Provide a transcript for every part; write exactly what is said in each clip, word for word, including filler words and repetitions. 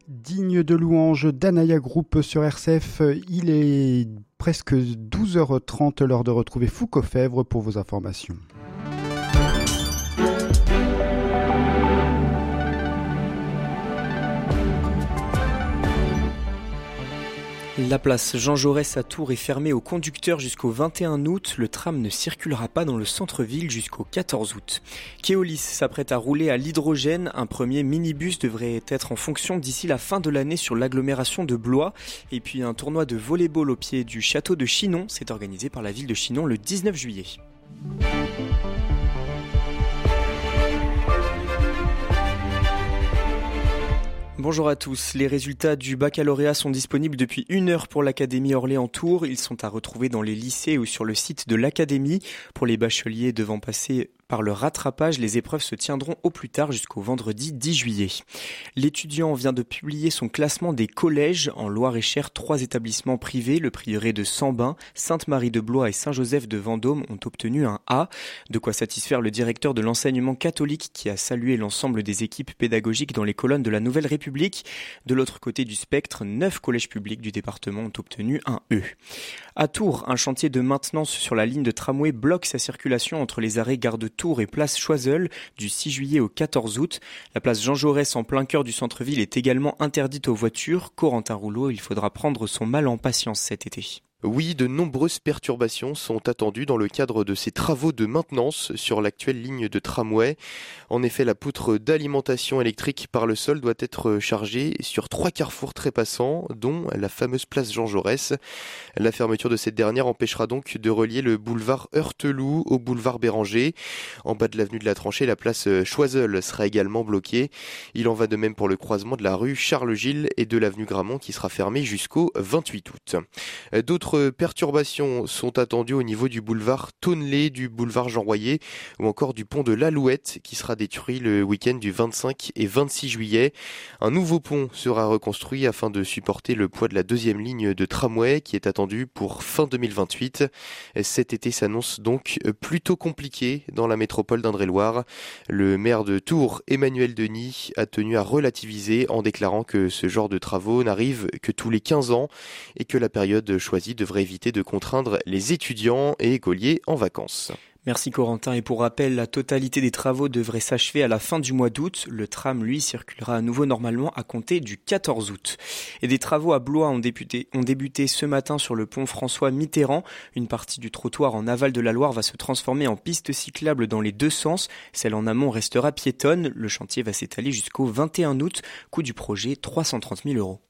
Digne de louange d'Anaya Group sur R C F, il est presque douze heures trente, l'heure de retrouver Foucault Fèvre pour vos informations. La place Jean Jaurès à Tours est fermée aux conducteurs jusqu'au vingt et un août. Le tram ne circulera pas dans le centre-ville jusqu'au quatorze août. Keolis s'apprête à rouler à l'hydrogène. Un premier minibus devrait être en fonction d'ici la fin de l'année sur l'agglomération de Blois. Et puis un tournoi de volley-ball au pied du château de Chinon. C'est organisé par la ville de Chinon le dix-neuf juillet. Bonjour à tous, les résultats du baccalauréat sont disponibles depuis une heure pour l'Académie Orléans-Tours. Ils sont à retrouver dans les lycées ou sur le site de l'Académie. Pour les bacheliers devant passer par le rattrapage, les épreuves se tiendront au plus tard jusqu'au vendredi dix juillet. L'étudiant vient de publier son classement des collèges. En Loire-et-Cher, trois établissements privés, le prieuré de Sambin, Sainte-Marie-de-Blois et Saint-Joseph de Vendôme, ont obtenu un A. De quoi satisfaire le directeur de l'enseignement catholique qui a salué l'ensemble des équipes pédagogiques dans les colonnes de la Nouvelle République. De l'autre côté du spectre, neuf collèges publics du département ont obtenu un E. À Tours, un chantier de maintenance sur la ligne de tramway bloque sa circulation entre les arrêts Gare de Tours et place Choiseul du six juillet au quatorze août. La place Jean Jaurès en plein cœur du centre-ville est également interdite aux voitures. Corentin Rouleau, il faudra prendre son mal en patience cet été. Oui, de nombreuses perturbations sont attendues dans le cadre de ces travaux de maintenance sur l'actuelle ligne de tramway. En effet, la poutre d'alimentation électrique par le sol doit être chargée sur trois carrefours trépassants, dont la fameuse place Jean Jaurès. La fermeture de cette dernière empêchera donc de relier le boulevard Heurteloup au boulevard Béranger. En bas de l'avenue de la Tranchée, la place Choiseul sera également bloquée. Il en va de même pour le croisement de la rue Charles-Gilles et de l'avenue Gramont qui sera fermée jusqu'au vingt-huit août. D'autres perturbations sont attendues au niveau du boulevard Tonnelet, du boulevard Jean Royer ou encore du pont de l'Alouette qui sera détruit le week-end du vingt-cinq et vingt-six juillet. Un nouveau pont sera reconstruit afin de supporter le poids de la deuxième ligne de tramway qui est attendue pour fin deux mille vingt-huit. Cet été s'annonce donc plutôt compliqué dans la métropole d'Indre-et-Loire. Le maire de Tours, Emmanuel Denis, a tenu à relativiser en déclarant que ce genre de travaux n'arrive que tous les quinze ans et que la période choisie devrait éviter de contraindre les étudiants et écoliers en vacances. Merci Corentin. Et pour rappel, la totalité des travaux devrait s'achever à la fin du mois d'août. Le tram, lui, circulera à nouveau normalement à compter du quatorze août. Et des travaux à Blois ont débuté, ont débuté ce matin sur le pont François Mitterrand. Une partie du trottoir en aval de la Loire va se transformer en piste cyclable dans les deux sens. Celle en amont restera piétonne. Le chantier va s'étaler jusqu'au vingt et un août. Coût du projet, trois cent trente mille euros.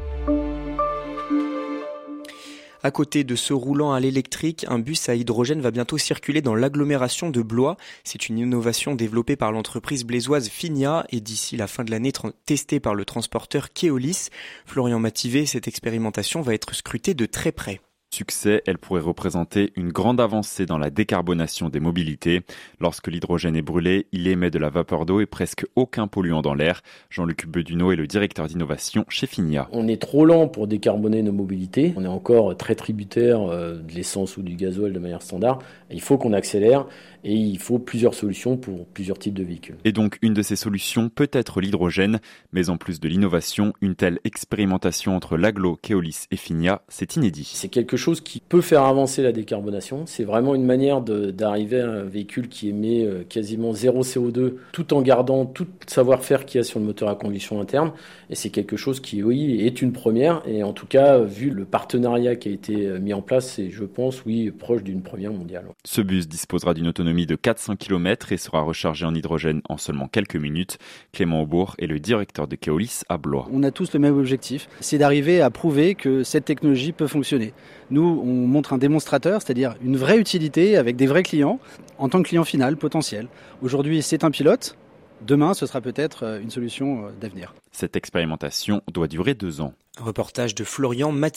À côté de ce roulant à l'électrique, un bus à hydrogène va bientôt circuler dans l'agglomération de Blois. C'est une innovation développée par l'entreprise blésoise Finia et d'ici la fin de l'année tra- testée par le transporteur Keolis. Florian Mativet, cette expérimentation va être scrutée de très près. Succès, elle pourrait représenter une grande avancée dans la décarbonation des mobilités. Lorsque l'hydrogène est brûlé, il émet de la vapeur d'eau et presque aucun polluant dans l'air. Jean-Luc Beduneau est le directeur d'innovation chez Finia. On est trop lent pour décarboner nos mobilités. On est encore très tributaire de l'essence ou du gasoil de manière standard. Il faut qu'on accélère et il faut plusieurs solutions pour plusieurs types de véhicules. Et donc, une de ces solutions peut être l'hydrogène. Mais en plus de l'innovation, une telle expérimentation entre l'agglo, Keolis et Finia, c'est inédit. C'est quelque chose qui peut faire avancer la décarbonation. C'est vraiment une manière de, d'arriver à un véhicule qui émet quasiment zéro C O deux tout en gardant tout le savoir-faire qu'il y a sur le moteur à combustion interne. Et c'est quelque chose qui, oui, est une première. Et en tout cas, vu le partenariat qui a été mis en place, c'est, je pense, oui, proche d'une première mondiale. Ce bus disposera d'une autonomie de quatre cents kilomètres et sera rechargé en hydrogène en seulement quelques minutes. Clément Aubourg est le directeur de Keolis à Blois. On a tous le même objectif, c'est d'arriver à prouver que cette technologie peut fonctionner. Nous, on montre un démonstrateur, c'est-à-dire une vraie utilité avec des vrais clients, en tant que client final potentiel. Aujourd'hui, c'est un pilote. Demain, ce sera peut-être une solution d'avenir. Cette expérimentation doit durer deux ans. Un reportage de Florian Mathieu.